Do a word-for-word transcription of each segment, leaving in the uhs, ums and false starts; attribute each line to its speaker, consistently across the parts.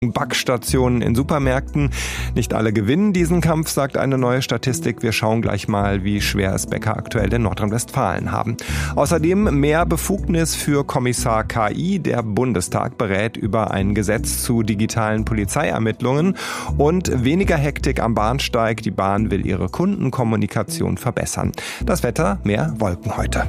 Speaker 1: Backstationen in Supermärkten. Nicht alle gewinnen diesen Kampf, sagt eine neue Statistik. Wir schauen gleich mal, wie schwer es Bäcker aktuell in Nordrhein-Westfalen haben. Außerdem mehr Befugnis für Kommissar K I. Der Bundestag berät über ein Gesetz zu digitalen Polizeiermittlungen und weniger Hektik am Bahnsteig. Die Bahn will ihre Kundenkommunikation verbessern. Das Wetter, mehr Wolken heute.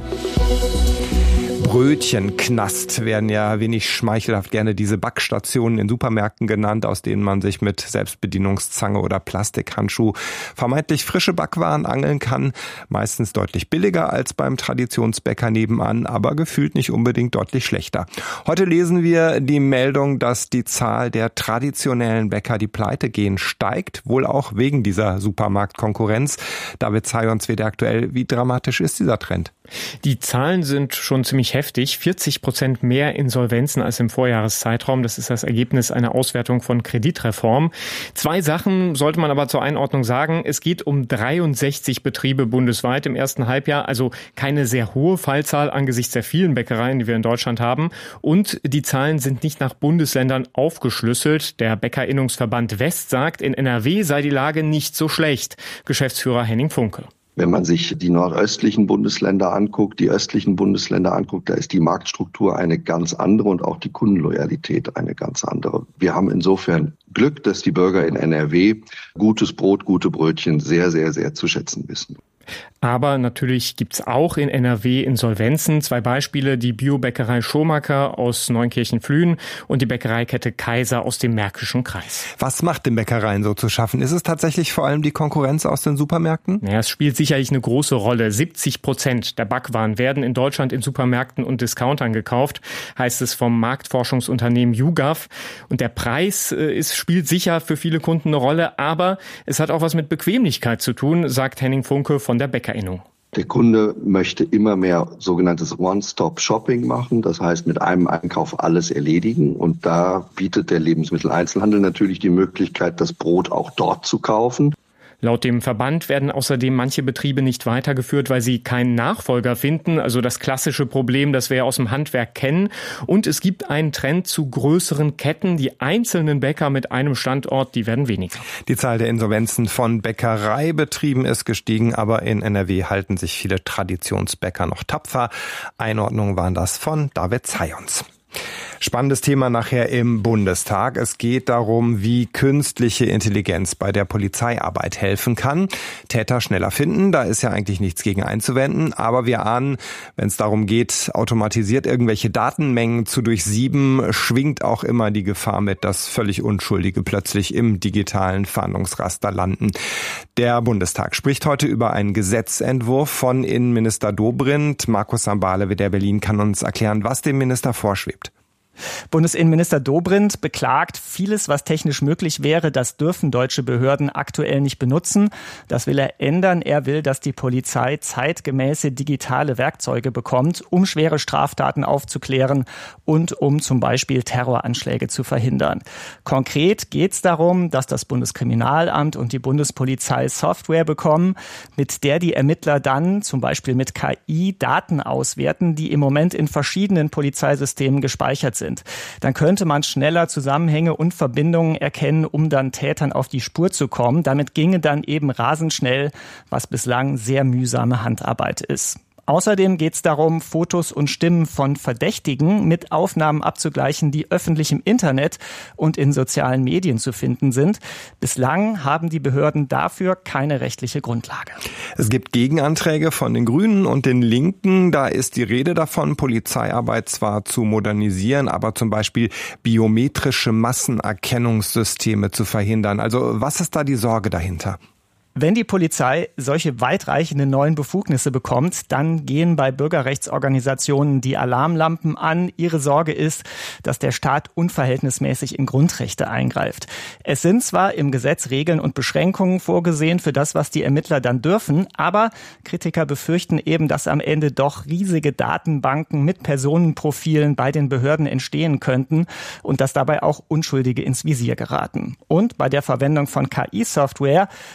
Speaker 1: Brötchenknast werden ja wenig schmeichelhaft gerne diese Backstationen in Supermärkten genannt, aus denen man sich mit Selbstbedienungszange oder Plastikhandschuh vermeintlich frische Backwaren angeln kann. Meistens deutlich billiger als beim Traditionsbäcker nebenan, aber gefühlt nicht unbedingt deutlich schlechter. Heute lesen wir die Meldung, dass die Zahl der traditionellen Bäcker, die pleite gehen, steigt, wohl auch wegen dieser Supermarktkonkurrenz. David Zajons, W D R aktuell, wie dramatisch ist dieser Trend?
Speaker 2: Die Zahlen sind schon ziemlich heftig. vierzig Prozent mehr Insolvenzen als im Vorjahreszeitraum. Das ist das Ergebnis einer Auswertung von Kreditreform. Zwei Sachen sollte man aber zur Einordnung sagen. Es geht um dreiundsechzig Betriebe bundesweit im ersten Halbjahr. Also keine sehr hohe Fallzahl angesichts der vielen Bäckereien, die wir in Deutschland haben. Und die Zahlen sind nicht nach Bundesländern aufgeschlüsselt. Der Bäckerinnungsverband West sagt, in N R W sei die Lage nicht so schlecht. Geschäftsführer Henning Funke.
Speaker 3: Wenn man sich die nordöstlichen Bundesländer anguckt, die östlichen Bundesländer anguckt, da ist die Marktstruktur eine ganz andere und auch die Kundenloyalität eine ganz andere. Wir haben insofern Glück, dass die Bürger in N R W gutes Brot, gute Brötchen sehr, sehr, sehr zu schätzen wissen.
Speaker 2: Aber natürlich gibt's auch in N R W Insolvenzen. Zwei Beispiele, die Biobäckerei Schomaker aus Neunkirchen-Flühen und die Bäckereikette Kaiser aus dem Märkischen Kreis.
Speaker 1: Was macht den Bäckereien so zu schaffen? Ist es tatsächlich vor allem die Konkurrenz aus den Supermärkten?
Speaker 2: Ja, es spielt sicherlich eine große Rolle. siebzig Prozent der Backwaren werden in Deutschland in Supermärkten und Discountern gekauft, heißt es vom Marktforschungsunternehmen YouGov. Und der Preis ist, spielt sicher für viele Kunden eine Rolle, aber es hat auch was mit Bequemlichkeit zu tun, sagt Henning Funke von der Bäckerinnung.
Speaker 3: Der Kunde möchte immer mehr sogenanntes One-Stop-Shopping machen, das heißt mit einem Einkauf alles erledigen. Und da bietet der Lebensmitteleinzelhandel natürlich die Möglichkeit, das Brot auch dort zu kaufen.
Speaker 2: Laut dem Verband werden außerdem manche Betriebe nicht weitergeführt, weil sie keinen Nachfolger finden. Also das klassische Problem, das wir aus dem Handwerk kennen. Und es gibt einen Trend zu größeren Ketten. Die einzelnen Bäcker mit einem Standort, die werden weniger.
Speaker 1: Die Zahl der Insolvenzen von Bäckereibetrieben ist gestiegen, aber in N R W halten sich viele Traditionsbäcker noch tapfer. Einordnungen waren das von David Zajons. Spannendes Thema nachher im Bundestag. Es geht darum, wie künstliche Intelligenz bei der Polizeiarbeit helfen kann. Täter schneller finden, da ist ja eigentlich nichts gegen einzuwenden. Aber wir ahnen, wenn es darum geht, automatisiert irgendwelche Datenmengen zu durchsieben, schwingt auch immer die Gefahr mit, dass völlig Unschuldige plötzlich im digitalen Fahndungsraster landen. Der Bundestag spricht heute über einen Gesetzentwurf von Innenminister Dobrindt. Markus Sambale, W D R Berlin, kann uns erklären, was dem Minister vorschwebt.
Speaker 4: Bundesinnenminister Dobrindt beklagt, vieles, was technisch möglich wäre, das dürfen deutsche Behörden aktuell nicht benutzen. Das will er ändern. Er will, dass die Polizei zeitgemäße digitale Werkzeuge bekommt, um schwere Straftaten aufzuklären und um zum Beispiel Terroranschläge zu verhindern. Konkret geht es darum, dass das Bundeskriminalamt und die Bundespolizei Software bekommen, mit der die Ermittler dann zum Beispiel mit K I Daten auswerten, die im Moment in verschiedenen Polizeisystemen gespeichert sind. Sind. Dann könnte man schneller Zusammenhänge und Verbindungen erkennen, um dann Tätern auf die Spur zu kommen. Damit ginge dann eben rasend schnell, was bislang sehr mühsame Handarbeit ist. Außerdem geht es darum, Fotos und Stimmen von Verdächtigen mit Aufnahmen abzugleichen, die öffentlich im Internet und in sozialen Medien zu finden sind. Bislang haben die Behörden dafür keine rechtliche Grundlage.
Speaker 1: Es gibt Gegenanträge von den Grünen und den Linken. Da ist die Rede davon, Polizeiarbeit zwar zu modernisieren, aber zum Beispiel biometrische Massenerkennungssysteme zu verhindern. Also was ist da die Sorge dahinter?
Speaker 4: Wenn die Polizei solche weitreichenden neuen Befugnisse bekommt, dann gehen bei Bürgerrechtsorganisationen die Alarmlampen an. Ihre Sorge ist, dass der Staat unverhältnismäßig in Grundrechte eingreift. Es sind zwar im Gesetz Regeln und Beschränkungen vorgesehen für das, was die Ermittler dann dürfen, aber Kritiker befürchten eben, dass am Ende doch riesige Datenbanken mit Personenprofilen bei den Behörden entstehen könnten und dass dabei auch Unschuldige ins Visier geraten. Und bei der Verwendung von K I-Software, da befürchten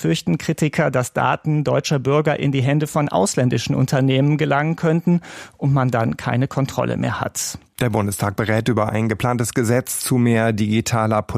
Speaker 4: befürchten Kritiker, dass Daten deutscher Bürger in die Hände von ausländischen Unternehmen gelangen könnten und man dann keine Kontrolle mehr hat.
Speaker 1: Der Bundestag berät über ein geplantes Gesetz zu mehr digitaler Politik.